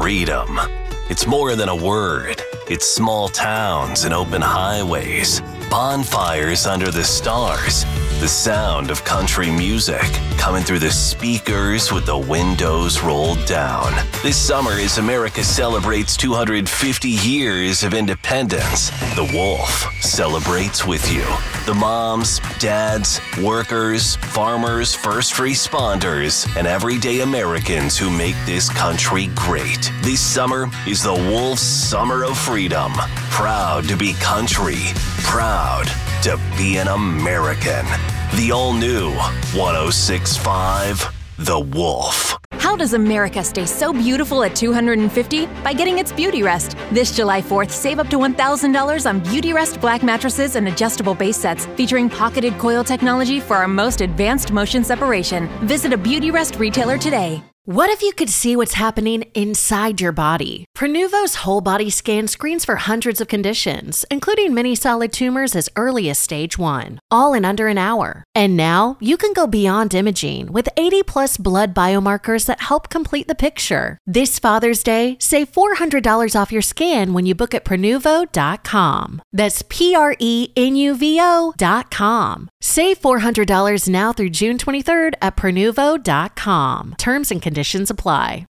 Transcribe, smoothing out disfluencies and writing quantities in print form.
Freedom. It's more than a word. It's small towns and open highways, bonfires under the stars, the sound of country music coming through the speakers with the windows rolled down. This summer, as America celebrates 250 years of independence, the Wolf celebrates with you. The moms, dads, workers, farmers, first responders, and everyday Americans who make this country great. This summer is the Wolf's Summer of Freedom. Proud to be country. Proud to be an American. The all-new 106.5 The Wolf. How does America stay so beautiful at 250? By getting its Beauty Rest. This July 4th, save up to $1,000 on Beauty Rest black mattresses and adjustable base sets featuring pocketed coil technology for our most advanced motion separation. Visit a Beauty Rest retailer today. What if you could see what's happening inside your body? Prenuvo's whole body scan screens for hundreds of conditions, including many solid tumors as early as stage 1, all in under an hour. And now you can go beyond imaging with 80+ blood biomarkers that help complete the picture. This Father's Day, save $400 off your scan when you book at Prenuvo.com. That's Prenuvo.com. Save $400 now through June 23rd at Prenuvo.com. Terms and conditions apply.